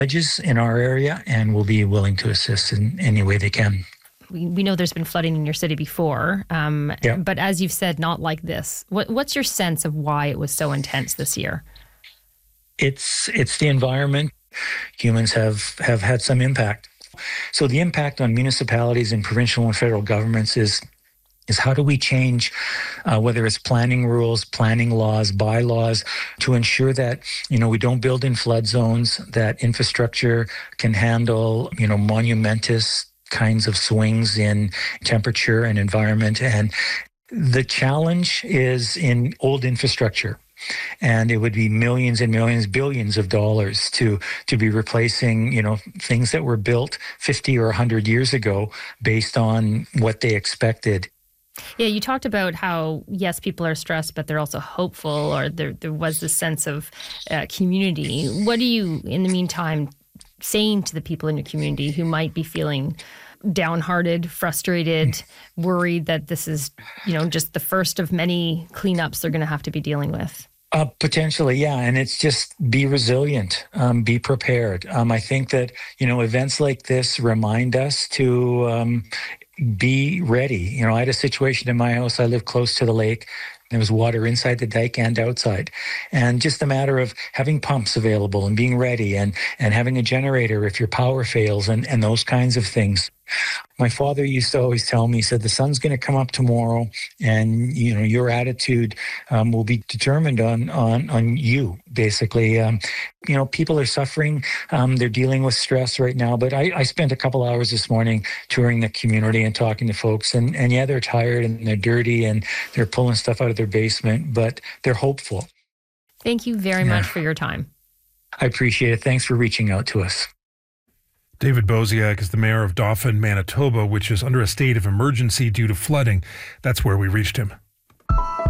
villages in our area and will be willing to assist in any way they can. We know there's been flooding in your city before, but as you've said, not like this. What's your sense of why it was so intense this year? It's the environment. Humans have had some impact. So the impact on municipalities and provincial and federal governments is how do we change, whether it's planning rules, planning laws, bylaws, to ensure that, we don't build in flood zones, that infrastructure can handle, monumentous kinds of swings in temperature and environment. And the challenge is in old infrastructure. And it would be millions and millions, billions of dollars to be replacing, things that were built 50 or 100 years ago based on what they expected. Yeah, you talked about how, yes, people are stressed, but they're also hopeful, or there was this sense of community. What are you, in the meantime, saying to the people in your community who might be feeling downhearted, frustrated, worried that this is, just the first of many cleanups they're going to have to be dealing with? Potentially, yeah. And it's just be resilient, be prepared. I think that, events like this remind us to be ready. I had a situation in my house. I live close to the lake. There was water inside the dike and outside. And just a matter of having pumps available and being ready and having a generator if your power fails and those kinds of things. My father used to always tell me, he said, the sun's going to come up tomorrow and, your attitude will be determined on you, basically. People are suffering. They're dealing with stress right now. But I spent a couple hours this morning touring the community and talking to folks. And yeah, they're tired and they're dirty and they're pulling stuff out of their basement, but they're hopeful. Thank you very much for your time. I appreciate it. Thanks for reaching out to us. David Bosiak is the mayor of Dauphin, Manitoba, which is under a state of emergency due to flooding. That's where we reached him.